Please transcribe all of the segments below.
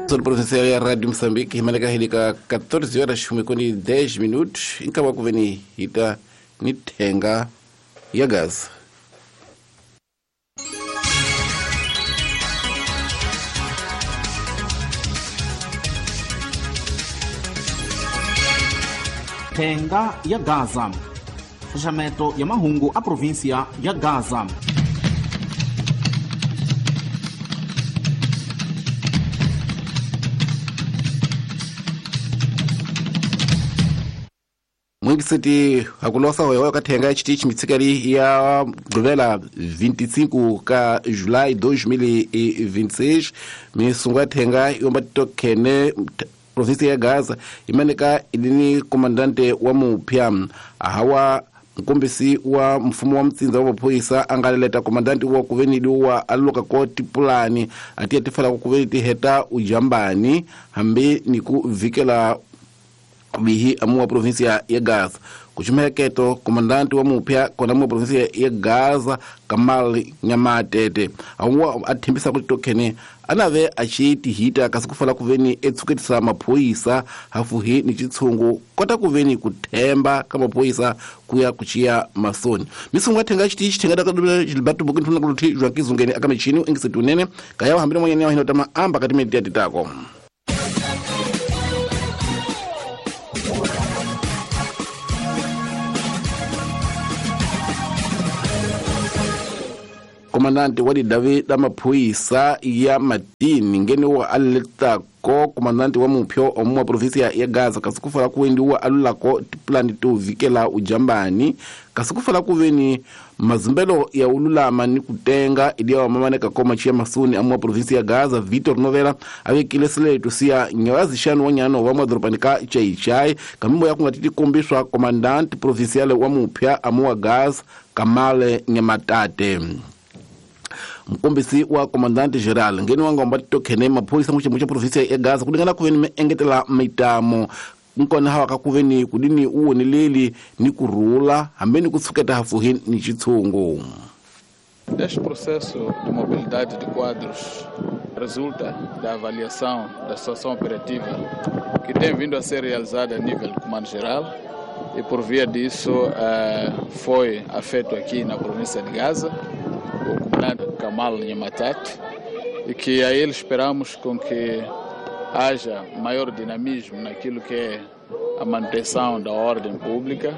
Sobre provincial ya Rádio Moçambique, imaneka hilika 14 horas shumikoni 10 minutos, inkawa kuveni hita nitenga ya gaz. Tenga ya Gaza. Fechamento ya mahungu a província ya Gaza. Mwingiseti hakulosa hoyo katenga chitichi mitsikari ya guvela 25 ka Julai 2026 misunga tenga yomba tokene provinsi ya Gaza imaneka idini komandante wa mupya ahawa mkombisi wa mfumo wa mtsinza wa mapolisa angaleleta komandante wa kuveni wa aluka koti pulani atia tifala kuveni tiheta ujambani hambi ni kuvikela bihi amu wa provinsia ya Gaza kuchumea keto komandante wa mupya kona mu provinsia ya Gaza Kamal Nyamatete awa athimbisa kuti tokene anave achiti hita kasikufala kuveni etsuketisa mapolisa hafuhi ni chitsungu kota kuveni kuthemba kama mapolisa kuya kuchia masoni misungu athenga chiti chitengada kadubula Gilberto Bukintuna kuti Joaquim akamechini ingiseti unene kayawa hambira mwenye nyawa hinotama amba katimeti ya titako. Komandante wadi David amapolisa ya Matini ngeni wa aletako komandante wa mupyo omwa provinsia ya Gaza kasikufala kuwendi wa alulako plani to vikela ujambani kasikufala kuveni mazimbelo ya ululama ni kutenga idia wa mamaneka koma chia masuni amwa provinsia ya Gaza Vitor Novela awekilesile tusia nyawazi shanu wanyano wa madropanika chai kamimbo ya kungatiti kumbishwa komandante provinciale wa mupya amwa Gaza Kamale Nyamatate. Mkombisi wa komandante general ngeni wanga mbati tokene mapolisa mucha provinsia ya Gaza kulingana kuveni engetela mitamo nkona hawa kakuveni kudini uo ni lili ni kurula hambeni kutsuketa hafuhi ni chitsungu. Este processo de mobilidade de quadros resulta da avaliação da situação operativa que tem vindo a ser realizada a nível comando geral e por via disso foi afeto aqui na província de Gaza o comandante Kamal Nyamatete e que a ele esperamos com que haja maior dinamismo naquilo que é a manutenção da ordem pública.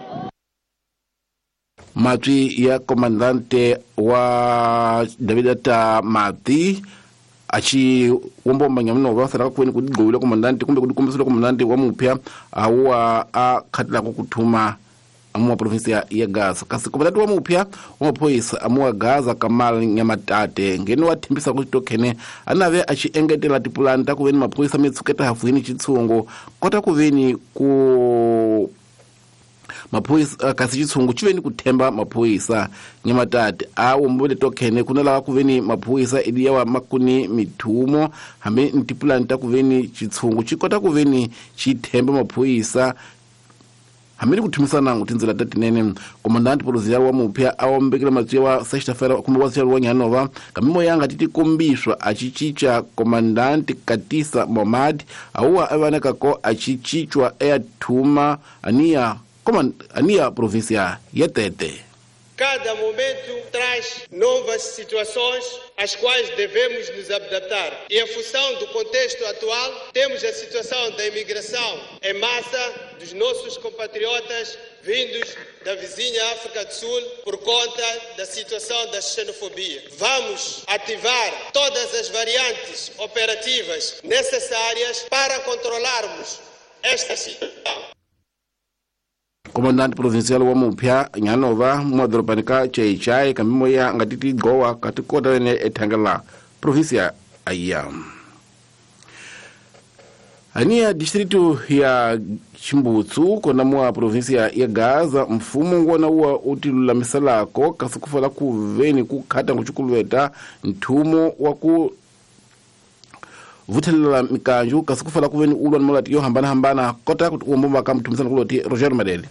Matri ya komandante wa David Mati achi wombo manyamno wa saraka kweni kudigowile komandante kumbe kudikombiso komandante wa mupya awa akhatila kutuma amwa provinsia ya Gaza kasi komandante wa mupya wa mapolisa amwa Gaza Kamal Nyamatete ngeni wathimbisa kuti tokene anave achi engetela tipulani takuveni mapolisa mitsuketa hafuhini chitsungu kota kuveni ku mapolisa kasi chitsungu chiveni kuthemba mapolisa Nyamatete awo mbole tokene kunala kuveni mapolisa idiyawa makuni mithumo hambe ntipulani takuveni chitsungu chikota kuveni chithemba mapolisa hamiri kutumisana ngutinzela tatinene komandante provincial wa mupya awombekela matsiwa sexta-feira kumbe wasiyalo wa Nyanova kamimo yanga titikombishwa achichicha komandante Katisa Mohamed awa avaneka ko achichichwa eyathuma ania província ya Tete. Cada momento traz novas situações às quais devemos nos adaptar. E em função do contexto atual, temos a situação da imigração em massa dos nossos compatriotas vindos da vizinha África do Sul por conta da situação da xenofobia. Vamos ativar todas as variantes operativas necessárias para controlarmos esta situação. Komandante provincial wa mupya Nyanova mwadropanika chai kamimo ya ngatiti gowa katikota wene etangala provincia aya. Ania distritu ya Chimbutsu kona mwa provincia ya Gaza mfumo ngona uwa utilula misalako kasukufala kuveni kukata nguchukulweta ntumo waku vutelela mikanju kasukufala kuveni ulwa nmolati yo hambana kota kutukumbomba kamtumisana kuloti Roger Madeli.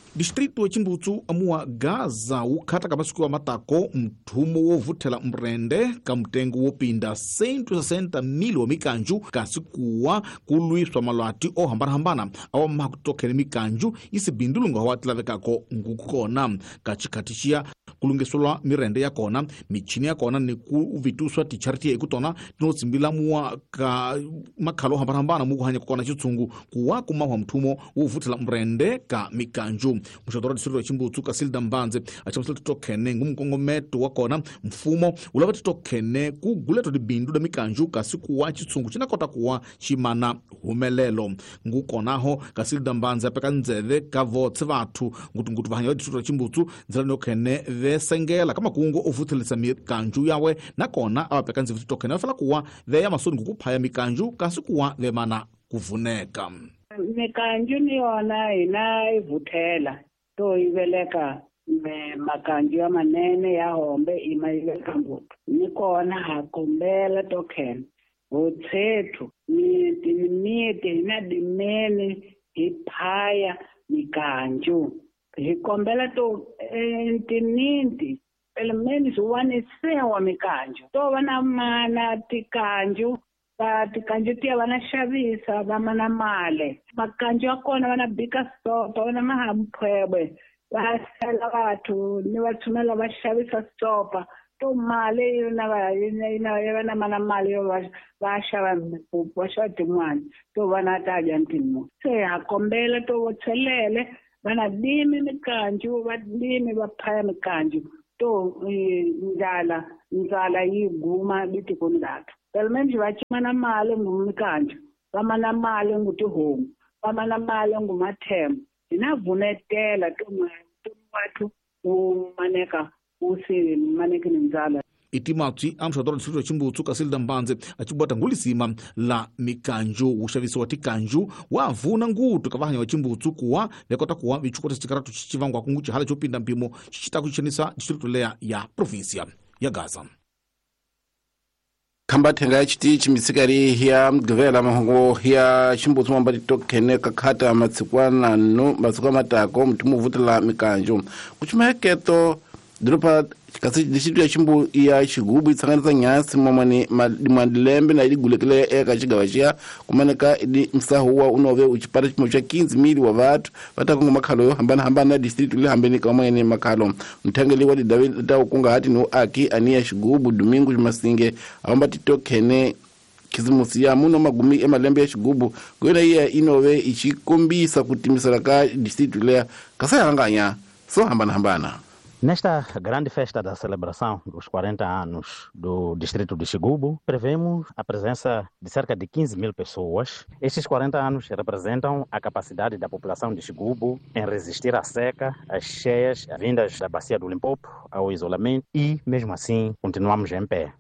Distrito ya Chimbutsu amua Gaza ukata kabasiku wa matako mtumo wo vutela mrende kamtengu wopinda 160 mili wa mikanju kasikuwa kuluiswa malwati o hambana awa makutokene mikanju isi bindulunga watilavekako ngukona kachikatishia kulungesolwa mirende ya kona michini ya kona ni kuvituswa tichariti ya ikutona tinotsimbila muwa ka makalo hambana mukuhanya kukona chitsungu kuwa kumawa mtumo wo vutela mrende ka mikanju. Mshodora distrito ya Chimbutsu Kasilda Mbanze achamusila tutokene ngumkongometo wakona mfumo ulava tutokene kuguleto di bindu da mikanju kasikuwa chitsungu chinakota kuwa chimana humelelo ngukonaho. Kasilda Mbanze apeka nzeve kavotse vatu ngutu vahanya wa distrito ya Chimbutsu nzela nokene vesengela kama kuungo uvutilisa mikanju yawe nakona awapeka nzeve tutokene wafala kuwa veya masoni kukupaya mikanju kasikuwa vemana kuvuneka. Mikanju ni yona inaivutela to iveleka makanju ya manene ya hombe imaileka ngutu nikona hakumbela tokene utsetu miti na dimeni ipaya mikanju hikombela to ntinindi elemeni suwanisewa mikanju to wana mana tikanju tikanju tia vanashavisa vamana male makanju akona vanabika sopa vana mahampwebwe vasala vatu ni vatumela vashavisa sopa to male vana mana male vashava mpupu vashava timwani to vanataja ntimu se hakombela to votselele vanadimi mikanju vadimi vapaya mikanju to nzala yiguma bitikoni datu Pelmenji vachimana male ngumkanju, vamana male ngutihomu, vamana male ngumathemu. Inavunetela watu umaneka usi maneke nzala. Itimatsi amshodora distrito ya Chimbutsu Kasilda Mbanze achibwata ngulisima la mikanju ushavisi wa tikanju wavuna ngutu kavahanya wa Chimbutsu kuwa vekota kuwa vichukota chikaratu chichivangwa kunguchi hala chopinda mpimo chichita kuchenisa distrito lea ya provinsia ya Gaza. Kamba tenga chiti chimisikari hiya mgvela mahongo hiya Chimbutsu mambati tokene kakata matsikwana no matsikwa matako mtumu vutela mikanju kuchimaheketo dropa kasi distritu ya Chimbu ya Chigubu itsanganisa nyasi mamani madilembe na iligulekele eka chigawachia kumaneka idi msahuwa unove uchipata chimocha 15 mili wa vatu vatakunga makalo hambana distritu ili hambeni kama ene makalo mtangeli wadi David ukunga hati no aki ania Chigubu Domingo Masinge awamba titokene kizimusi ya muno magumi emalembe ya Chigubu kwena iya inove ichikumbisa kutimisaraka distritu lea kasa hanganya so hambana. Nesta grande festa da celebração dos 40 anos do distrito de Chigubu, prevemos a presença de cerca de 15.000 pessoas. Estes 40 anos representam a capacidade da população de Chigubu em resistir à seca, às cheias vindas da bacia do Limpopo, ao isolamento e, mesmo assim, continuamos em pé.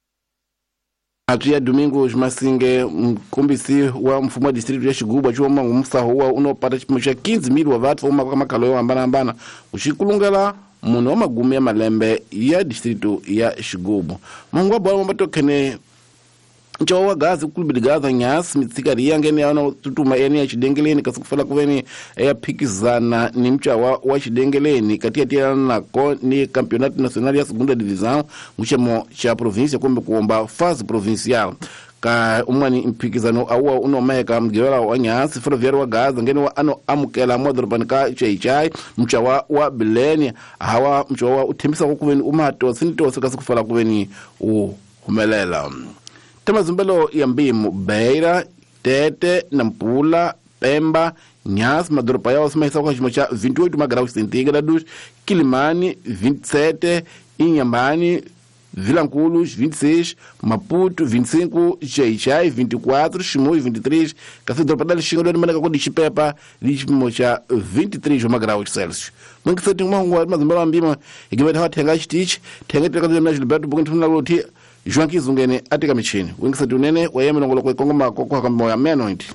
Atuya Domingo Masinge mkumbisi wa mfumo wa distritu ya Chigubu achiwoma msahuwa unopata chimusha 15,000 wa vatu fuma kama kalo ya ambana ushikulungela muno magumi ya malembe ya distritu ya Chigubu. Mungu wa bwana mbatokene nchawa Gaza kulubidi Gaza nyasi mitsikari yangene ya tutuma eni ya Chidengeleni kasukufala kuveni ya pikizana ni mchawa wa Chidengeleni katia nako ni Campeonato Nacional ya Segunda Divisão mchemo cha provincia kumbe kuomba fase provincial ka umwani mpikizano awa unomeka mgewela wa nyasi Ferroviário wa Gaza ngene wa ano amukela modropanika chai mchawa wa Beleni hawa mchawa wa utembisa kuveni umato sinitose kasukufala kuveni uhumelela. Tema zumbelo ya mbimu Beira, Tete, Nampula, Pemba, Nyas, madropa yao sima kwa shimocha 28 magraus centígrados, Quilimani 27, Inhambane, Vilanculos 26, Maputo 25, Xai 24, Chimoio 23, Café dropa dali xingo do manaka kodi chipepa, lishimocha 23 magraus Celsius. Mungu sati mwangu mazumbelo ya mbimu, ikimeta hawa tenga chitich, tenga teka zimna Gilberto bukuntu na loti, João Kizungene atika michini. Wengisa tunene wa yeme nongolo kwa kongoma kwa kamba ya meno inti.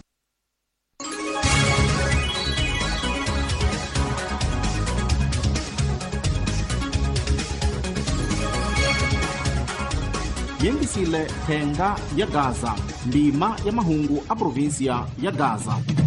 Yendisile tenga ya Gaza, ndima ya mahungu a provincia ya Gaza.